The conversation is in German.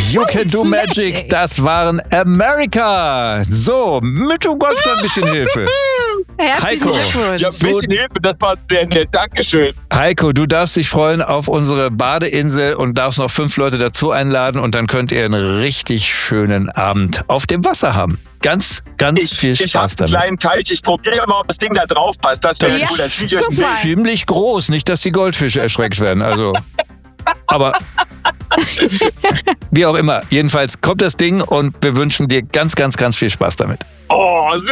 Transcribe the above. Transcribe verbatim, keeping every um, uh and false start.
You Can Do Magic, das waren America. So, mit du ganz ein bisschen Hilfe. Herzlichen Heiko. Glückwunsch. Ja, ein bisschen Hilfe, das war sehr nett. Dankeschön. Heiko, du darfst dich freuen auf unsere Badeinsel und darfst noch fünf Leute dazu einladen und dann könnt ihr einen richtig schönen Abend auf dem Wasser haben. Ganz, ganz Ich, viel ich Spaß hab einen damit. kleinen Teich. Ich probiere mal, ob das Ding da drauf passt. Das wäre Ja, gut. Dann ziehe ich euch guck ein mal. Bild. Ziemlich groß, nicht, dass die Goldfische erschreckt werden. Also, aber wie auch immer. Jedenfalls kommt das Ding und wir wünschen dir ganz, ganz, ganz viel Spaß damit. Oh,